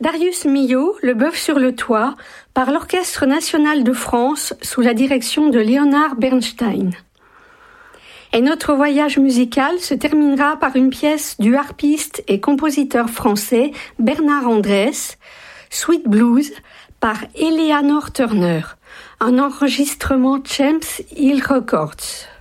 Darius Milhaud, Le Bœuf sur le toit, par l'Orchestre national de France sous la direction de Leonard Bernstein. Et notre voyage musical se terminera par une pièce du harpiste et compositeur français Bernard Andrès, Sweet Blues, par Eleanor Turner, un enregistrement Champs Hill Records.